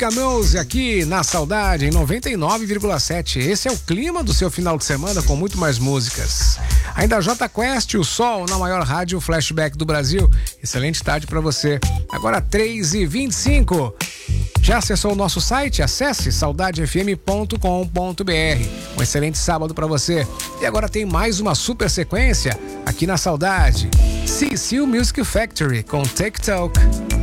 Camões aqui na Saudade em 99,7. Esse é o clima do seu final de semana com muito mais músicas. Ainda J Quest, o Sol na maior rádio flashback do Brasil. Excelente tarde para você. Agora 3h25. Já acessou o nosso site? Acesse saudadefm.com.br. Um excelente sábado para você. E agora tem mais uma super sequência aqui na Saudade. CC Music Factory com TikTok.